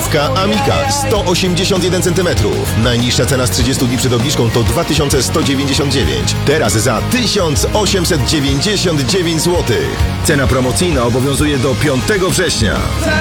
lodówka Amika 181 cm. Najniższa cena z 30 dni przed obniżką to 2199. Teraz za 1899 zł. Cena promocyjna obowiązuje do 5 września.